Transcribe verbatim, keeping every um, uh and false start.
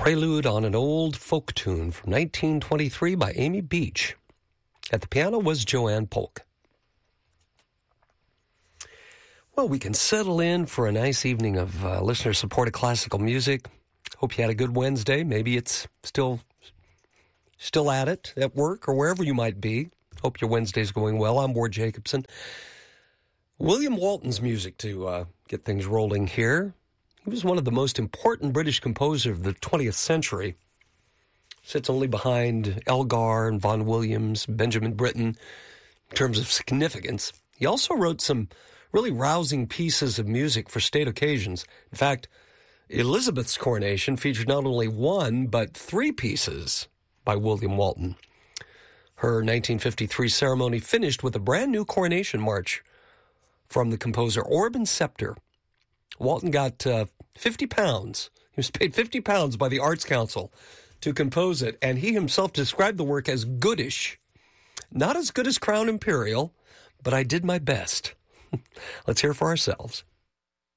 Prelude on an old folk tune from nineteen twenty-three by Amy Beach. At the piano was Joanne Polk. Well, we can settle in for a nice evening of uh, listener-supported classical music. Hope you had a good Wednesday. Maybe it's still still at it at work or wherever you might be. Hope your Wednesday's going well. I'm Ward Jacobson. William Walton's music to uh, get things rolling here. He was one of the most important British composers of the twentieth century. Sits only behind Elgar and Vaughan Williams, Benjamin Britten, in terms of significance. He also wrote some really rousing pieces of music for state occasions. In fact, Elizabeth's coronation featured not only one, but three pieces by William Walton. Her nineteen fifty-three ceremony finished with a brand new coronation march from the composer Orban Scepter. Walton got uh, fifty pounds. He was paid fifty pounds by the Arts Council to compose it, and he himself described the work as goodish. Not as good as Crown Imperial, but I did my best. Let's hear for ourselves.